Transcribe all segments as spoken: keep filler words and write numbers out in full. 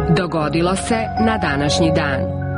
Dogodilo se na današnji dan.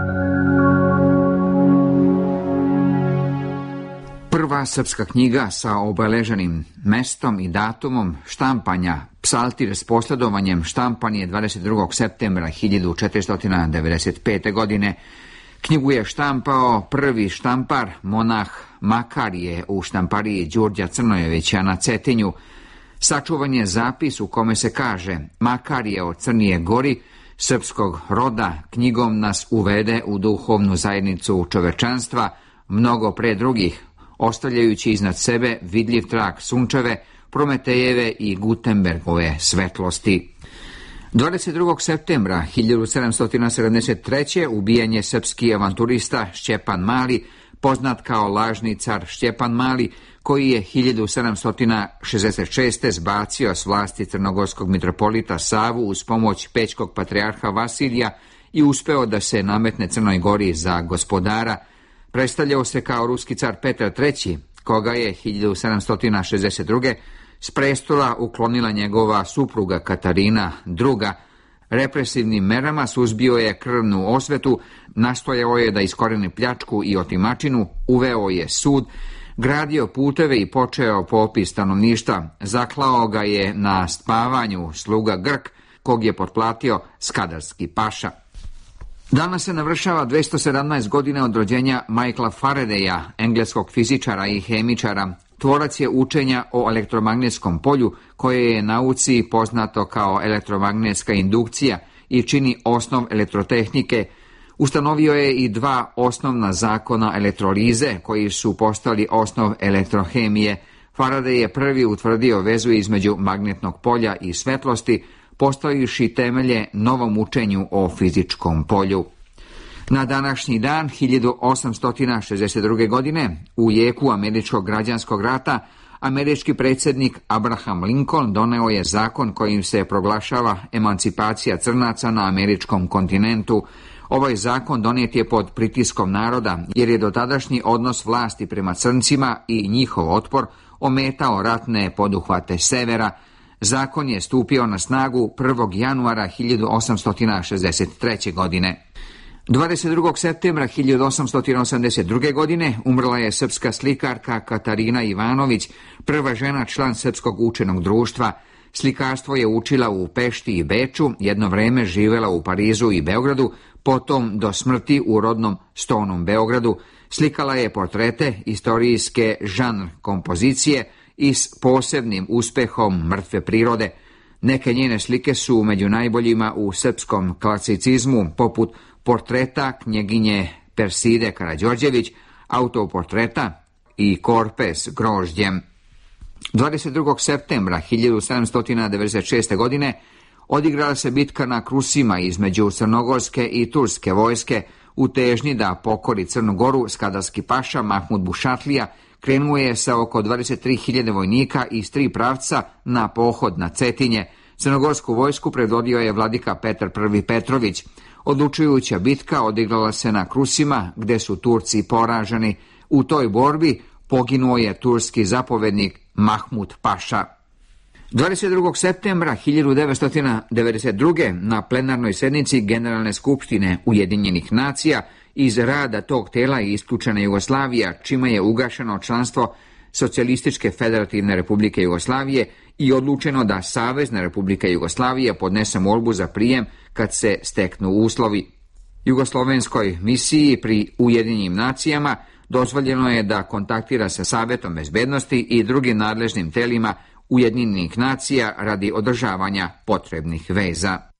Prva srpska knjiga sa obeleženim mestom i datumom štampanja, Psaltir s posledovanjem, štampan je dvadeset drugog septembra hiljadu četiristo devedeset pete. godine. Knjigu je štampao prvi štampar, monah Makarije u štampariji Đurđa Crnojevića na Cetinju. Sačuvan je zapis u kome se kaže: Makarije od Crnije Gori, srpskog roda, knjigom nas uvede u duhovnu zajednicu čovečanstva, mnogo pre drugih, ostavljajući iznad sebe vidljiv trag sunčeve, Prometejeve i Gutenbergove svetlosti. dvadeset drugog septembra hiljadu sedamsto sedamdeset treće. ubijen je srpski avanturista Šćepan Mali, poznat kao lažni car Šćepan Mali, koji je hiljadu sedamsto šezdeset šeste. zbacio s vlasti crnogorskog mitropolita Savu uz pomoć pećkog patrijarha Vasilija i uspeo da se nametne Crnoj Gori za gospodara. Predstavljao se kao ruski car Petar treći, koga je hiljadu sedamsto šezdeset druge. s prestola uklonila njegova supruga Katarina druga. Represivnim merama suzbio je krvnu osvetu, nastojao je da iskoreni pljačku i otimačinu, uveo je sud, gradio puteve i počeo popis stanovništva. Zaklao ga je na spavanju sluga Grk, kog je potplatio skadarski paša. Danas se navršava dvesta sedamnaest godina od rođenja Michaela Faradaya, engleskog fizičara i hemičara. Tvorac je učenja o elektromagnetskom polju, koje je nauci poznato kao elektromagnetska indukcija i čini osnov elektrotehnike. Ustanovio je i dva osnovna zakona elektrolize, koji su postali osnov elektrohemije. Faraday je prvi utvrdio vezu između magnetnog polja i svetlosti, postavivši temelje novom učenju o fizičkom polju. Na današnji dan, hiljadu osamsto šezdeset druge. godine, u jeku američkog građanskog rata, američki predsjednik Abraham Lincoln doneo je zakon kojim se proglašava emancipacija crnaca na američkom kontinentu. Ovaj zakon donijet je pod pritiskom naroda, jer je dotadašnji odnos vlasti prema crncima i njihov otpor ometao ratne poduhvate severa. Zakon je stupio na snagu prvog januara hiljadu osamsto šezdeset treće. godine. dvadeset drugog septembra hiljadu osamsto osamdeset druge. godine umrla je srpska slikarka Katarina Ivanović, prva žena član Srpskog učenog društva. Slikarstvo je učila u Pešti i Beču, jedno vreme živela u Parizu i Beogradu, potom do smrti u rodnom Stonom Beogradu. Slikala je portrete, istorijske žanr kompozicije i s posebnim uspehom mrtve prirode. Neke njene slike su među najboljima u srpskom klasicizmu, poput portreta knjeginje Perside Karađorđević, autoportreta i korpe s grožđem. dvadeset drugog septembra hiljadu sedamsto devedeset šeste. godine odigrala se bitka na Krusima između crnogorske i turske vojske. U težnji da pokori Crnu Goru, skadarski paša Mahmud Bušatlija krenuo je sa oko dvadeset tri hiljade vojnika iz tri pravca na pohod na Cetinje. Crnogorsku vojsku predvodio je vladika Petar prvi Petrović. Odlučujuća bitka odigrala se na Krusima, gde su Turci poraženi. U toj borbi poginuo je turski zapovednik Mahmud paša. dvadeset drugog septembra hiljadu devetsto devedeset druge. na plenarnoj sednici Generalne skupštine Ujedinjenih nacija iz rada tog tela je isključena Jugoslavija, čime je ugašeno članstvo Socijalističke federativne republike Jugoslavije i odlučeno da Savezna republika Jugoslavija podnese molbu za prijem kad se steknu uslovi. Jugoslovenskoj misiji pri Ujedinjenim nacijama dozvoljeno je da kontaktira sa Savetom bezbednosti i drugim nadležnim telima Ujedinjenih nacija radi održavanja potrebnih veza.